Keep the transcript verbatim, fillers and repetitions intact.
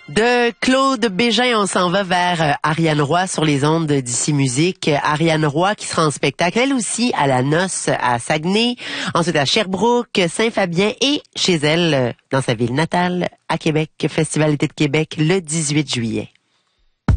De Claude Bégin, on s'en va vers euh, Ariane Roy sur les ondes d'Ici Musique. Ariane Roy qui sera en spectacle, elle aussi, à la Noce à Saguenay, ensuite à Sherbrooke, Saint-Fabien et chez elle, euh, dans sa ville natale, à Québec, Festival d'été de Québec, le dix-huit juillet.